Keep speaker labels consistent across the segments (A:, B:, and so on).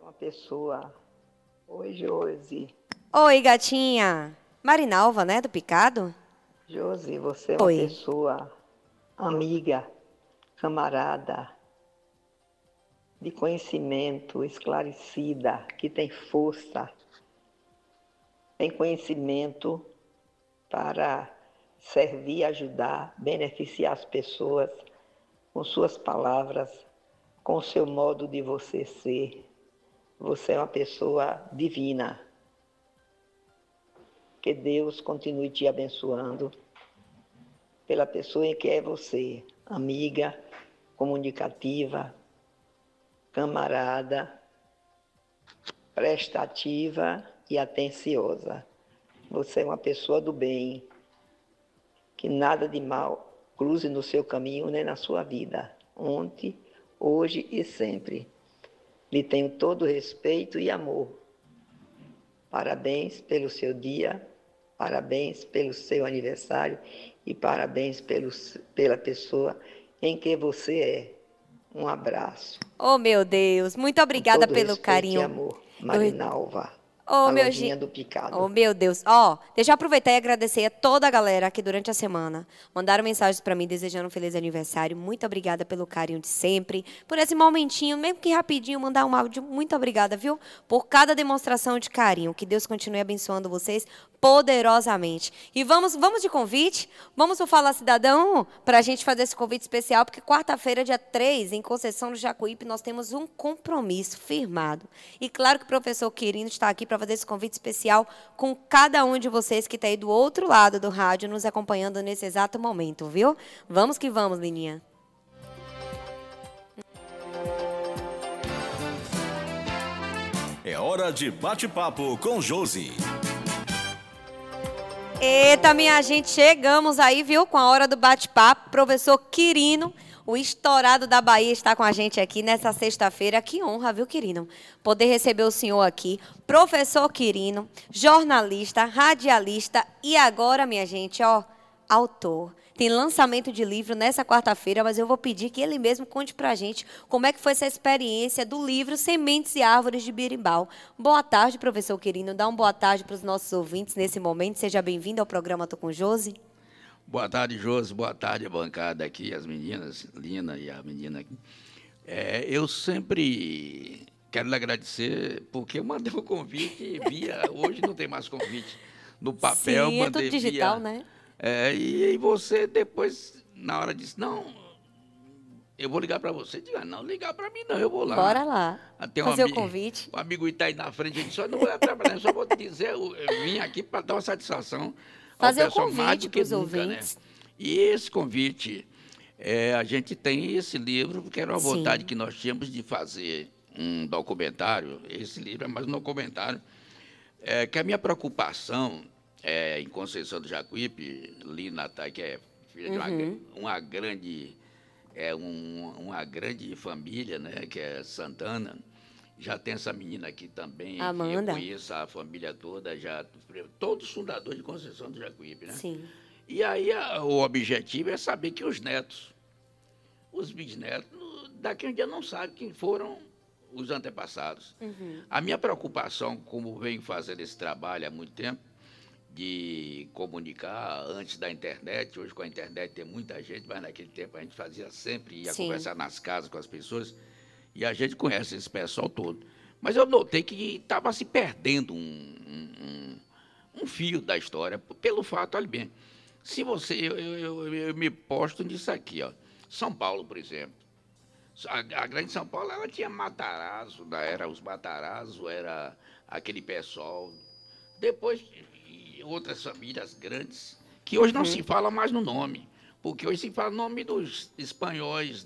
A: uma pessoa. Oi, Josi.
B: Oi, gatinha. Marinalva, né, do Picado?
A: Josi, você é uma
B: Oi.
A: pessoa amiga, camarada, de conhecimento, esclarecida, que tem força, tem conhecimento para servir, ajudar, beneficiar as pessoas com suas palavras, com o seu modo de você ser. Você é uma pessoa divina. Que Deus continue te abençoando pela pessoa em que é você, amiga, comunicativa, camarada, prestativa e atenciosa. Você é uma pessoa do bem, que nada de mal cruze no seu caminho nem na sua vida, ontem, hoje e sempre. Lhe tenho todo respeito e amor. Parabéns pelo seu dia, parabéns pelo seu aniversário e parabéns pela pessoa em que você é. Um abraço.
B: Oh, meu Deus, muito
A: Com
B: obrigada
A: todo
B: pelo
A: respeito e
B: carinho.
A: amor.
B: Eu...
A: Marinalva,
B: Oh,
A: a
B: meu
A: lojinha
B: gente.
A: do Picado.
B: Oh, meu Deus. Ó, deixa eu aproveitar e agradecer a toda a galera que durante a semana mandaram mensagens para mim desejando um feliz aniversário. Muito obrigada pelo carinho de sempre, por esse momentinho, mesmo que rapidinho, mandar um áudio. Muito obrigada, viu? Por cada demonstração de carinho. Que Deus continue abençoando vocês poderosamente. E vamos de convite? Vamos pro Fala Cidadão para a gente fazer esse convite especial, porque quarta-feira, dia 3, em Conceição do Jacuípe, nós temos um compromisso firmado. E claro que o professor Quirino está aqui para fazer esse convite especial com cada um de vocês que está aí do outro lado do rádio, nos acompanhando nesse exato momento, viu? Vamos que vamos, Lininha.
C: É hora de bate-papo com Josi.
B: Eita, minha gente, chegamos aí, viu, com a hora do bate-papo. Professor Quirino, o estourado da Bahia, está com a gente aqui nessa sexta-feira. Que honra, viu, Quirino? Poder receber o senhor aqui. Professor Quirino, jornalista, radialista e agora, minha gente, ó, autor. Tem lançamento de livro nessa quarta-feira, mas eu vou pedir que ele mesmo conte pra gente como é que foi essa experiência do livro Sementes e Árvores de Birimbau. Boa tarde, professor Quirino. Dá uma boa tarde para os nossos ouvintes nesse momento. Seja bem-vindo ao programa Tô com Josi.
D: Boa tarde, Josi. Boa tarde, a bancada aqui, as meninas, Lina e a menina aqui. Eu sempre quero lhe agradecer, porque eu mandei o convite via... Hoje não tem mais convite no papel.
B: Sim, é tudo digital, né?
D: E você depois, na hora, disse, não, eu vou ligar para você. Diga, não, ligar para mim não, eu vou lá.
B: Bora lá,
D: Tem
B: fazer o convite.
D: O amigo está aí na frente, ele disse, só não vou atrapalhar, só vou te dizer, eu vim aqui para dar uma satisfação
B: fazer
D: ao pessoal,
B: o
D: mais
B: convite
D: do que
B: para os
D: nunca,
B: ouvintes.
D: né? E esse convite, a gente tem esse livro, porque era uma vontade que nós tínhamos de fazer um documentário. Esse livro é mais um documentário, que a minha preocupação em Conceição do Jacuípe, Lina, que é filha de uma grande, uma grande família, né, que é Santana. Já tem essa menina aqui também,
B: Amanda.
D: que eu conheço a família toda, todos fundadores de Conceição do Jacuípe, né?
B: Sim.
D: E aí o objetivo é saber que os netos, os bisnetos, daqui a um dia não sabem quem foram os antepassados. A minha preocupação, como venho fazendo esse trabalho há muito tempo, de comunicar antes da internet, hoje com a internet tem muita gente, mas naquele tempo a gente fazia sempre, ia conversar nas casas com as pessoas, e a gente conhece esse pessoal todo. Mas eu notei que estava se perdendo um fio da história, pelo fato, olha bem, se você, eu me posto nisso aqui, ó, São Paulo, por exemplo, a grande São Paulo, ela tinha Matarazzo, era os Matarazzo, era aquele pessoal, depois outras famílias grandes, que hoje não se fala mais no nome, porque hoje se fala no nome dos espanhóis,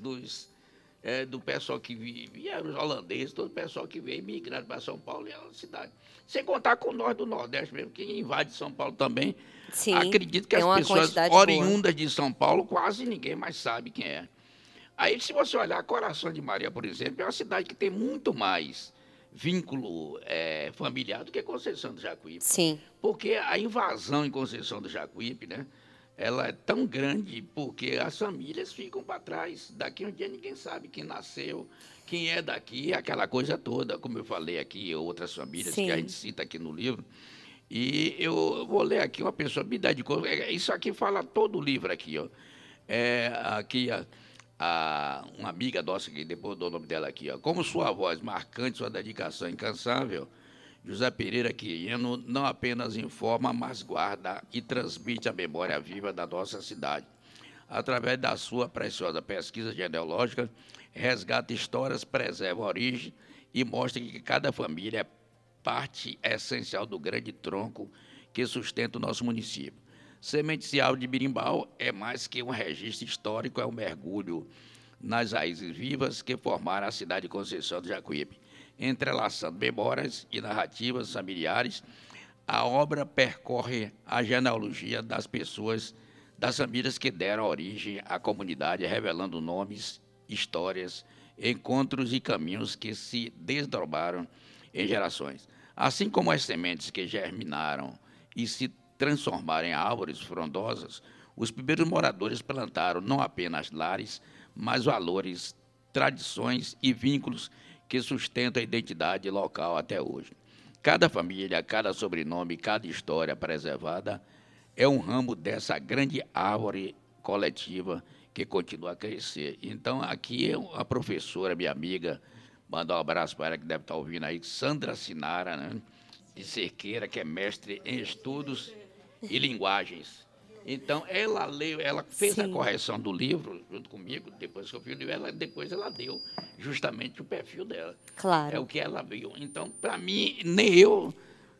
D: do pessoal que via, os holandeses, todo o pessoal que veio migrado para São Paulo e a cidade. Sem contar com nós do Nordeste mesmo, que invade São Paulo também.
B: Sim,
D: acredito que as pessoas oriundas de São Paulo, quase ninguém mais sabe quem é. Aí, se você olhar, Coração de Maria, por exemplo, é uma cidade que tem muito mais vínculo familiar do que Conceição do Jacuípe.
B: Sim.
D: Porque a invasão em Conceição do Jacuípe, né, ela é tão grande porque as famílias ficam para trás. Daqui a um dia ninguém sabe quem nasceu, quem é daqui, aquela coisa toda, como eu falei aqui, outras famílias
B: Sim.
D: que a gente cita aqui no livro. E eu vou ler aqui uma pessoa me dedicou. Isso aqui fala todo o livro aqui, ó. Aqui uma amiga nossa que depois dou o nome dela aqui, ó. Como sua voz marcante, sua dedicação incansável, José Pereira Quiriano não apenas informa, mas guarda e transmite a memória viva da nossa cidade. Através da sua preciosa pesquisa genealógica, resgata histórias, preserva a origem e mostra que cada família é parte essencial do grande tronco que sustenta o nosso município. Semencial de Birimbau é mais que um registro histórico, é um mergulho nas raízes vivas que formaram a cidade de Conceição do Jacuípe. Entrelaçando memórias e narrativas familiares, a obra percorre a genealogia das pessoas, das famílias que deram origem à comunidade, revelando nomes, histórias, encontros e caminhos que se desdobraram em gerações. Assim como as sementes que germinaram e se transformaram em árvores frondosas, os primeiros moradores plantaram não apenas lares, mas valores, tradições e vínculos que sustentam a identidade local até hoje. Cada família, cada sobrenome, cada história preservada é um ramo dessa grande árvore coletiva que continua a crescer. Então, aqui a professora, minha amiga, mandar um abraço para ela que deve estar ouvindo aí, Sandra Sinara, né, de Cerqueira, que é mestre em estudos e linguagens. Então, ela fez
B: Sim.
D: a correção do livro junto comigo, depois que eu vi o livro, depois ela deu justamente o perfil dela.
B: Claro.
D: É o que ela viu. Então, para mim, nem eu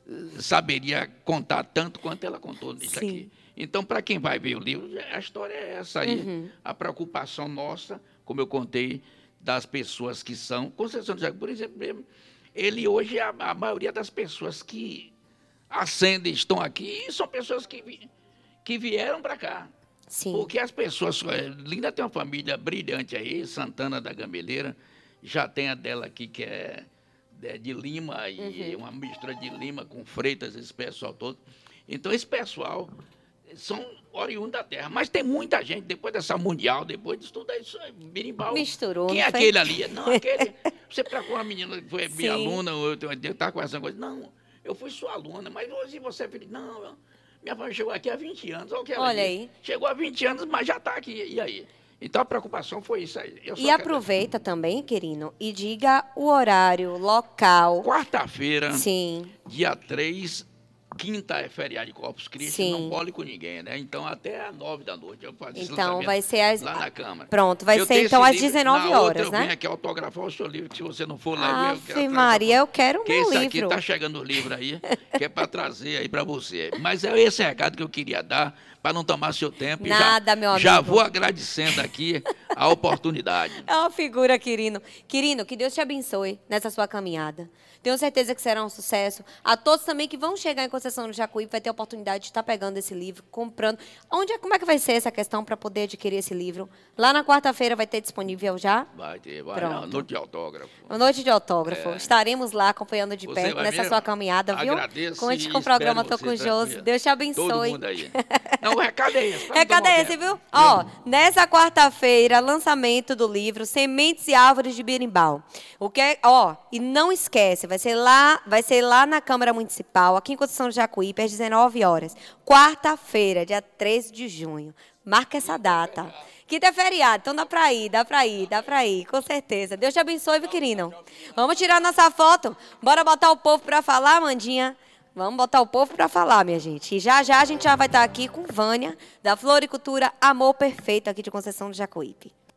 D: saberia contar tanto quanto ela contou isso
B: Sim.
D: aqui. Então, para quem vai ver o livro, a história é essa aí. A preocupação nossa, como eu contei, das pessoas que são... Conceição do Jacuípe, por exemplo, ele hoje, a maioria das pessoas que ascendem, estão aqui, são pessoas que vieram para cá.
B: Sim.
D: Porque as pessoas... Linda tem uma família brilhante aí, Santana da Gameleira, já tem a dela aqui, que é de Lima, e uma mistura de Lima com Freitas, esse pessoal todo. Então, esse pessoal são oriundos da terra. Mas tem muita gente, depois dessa Mundial, depois de estudar isso, Birimbau.
B: Misturou,
D: Quem é
B: não foi?
D: aquele ali? Não, aquele... Você procurou uma menina que foi minha
B: Sim.
D: aluna, eu estava conversando com ela. Não, eu fui sua aluna, mas hoje você é filha. Não, minha família chegou aqui há 20 anos. Olha o que ela
B: Olha
D: disse.
B: aí.
D: Chegou há 20 anos, mas já está aqui. E aí? Então, a preocupação foi isso aí. Eu só
B: E
D: quero-
B: aproveita também, Quirino, e diga o horário, local.
D: Quarta-feira,
B: Sim.
D: dia 3, quinta é feriado de Corpus Christi,
B: Sim.
D: não pole com ninguém, né? Então, até às 9 da noite eu faço esse
B: Então,
D: lançamento
B: vai ser às...
D: lá na Câmara.
B: Pronto, vai
D: Eu
B: ser
D: tenho
B: então
D: esse
B: às
D: livro.
B: 19
D: Na
B: horas,
D: outra, eu
B: né?
D: venho aqui autografar o seu livro, que se você não for lá, eu
B: Ave
D: quero
B: Maria, eu quero o
D: porque
B: meu
D: esse aqui
B: livro.
D: tá chegando o livro aí, que é para trazer aí para você. Mas é esse recado que eu queria dar, para não tomar seu tempo. E
B: Nada, meu
D: já
B: amigo.
D: vou agradecendo aqui a oportunidade.
B: É uma figura, Quirino. Quirino, que Deus te abençoe nessa sua caminhada. Tenho certeza que será um sucesso. A todos também que vão chegar em Conceição do Jacuípe vai ter a oportunidade de estar pegando esse livro, comprando. Como é que vai ser essa questão para poder adquirir esse livro? Lá na quarta-feira vai ter disponível já?
D: Vai ter, vai,
B: Pronto.
D: não, noite de autógrafo.
B: Uma noite de autógrafo. Estaremos lá acompanhando de
D: Você
B: perto
D: vai
B: nessa
D: ver,
B: sua caminhada, viu?
D: agradeço
B: Conte
D: e
B: com o programa
D: espero
B: Tô com
D: você
B: Josi.
D: tranquilo.
B: Deus te abençoe.
D: Todo mundo aí. Não, o recado é esse. pra não
B: Recado
D: tomar
B: é
D: o
B: esse,
D: tempo.
B: viu? Ó, nessa quarta-feira, lançamento do livro Sementes e Árvores de Birimbau. E não esquece, vai ser lá na Câmara Municipal, aqui em Conceição do Jacuípe, às 19 horas. Quarta-feira, dia 13 de junho. Marca essa data. Quinta é feriado, então dá pra ir, com certeza. Deus te abençoe, viu, Quirino? Vamos tirar nossa foto? Bora botar o povo pra falar, Mandinha? Vamos botar o povo para falar, minha gente. E já a gente já vai estar aqui com Vânia, da Floricultura Amor Perfeito, aqui de Conceição do Jacuípe.